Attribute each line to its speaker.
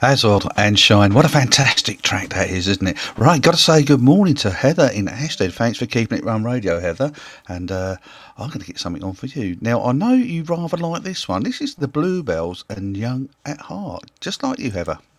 Speaker 1: Azod and Shine. What a fantastic track that is, isn't it? Right, got to say good morning to Heather in Ashtead. Thanks for keeping it run radio, Heather. And I'm going to get something on for you. Now, I know you rather like this one. This is the Bluebells and Young at Heart. Just like you, Heather.